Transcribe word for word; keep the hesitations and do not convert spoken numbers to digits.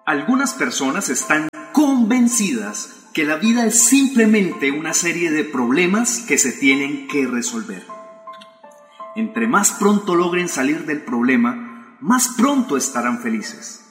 Algunas personas están convencidas que la vida es simplemente una serie de problemas que se tienen que resolver. Entre más pronto logren salir del problema, más pronto estarán felices.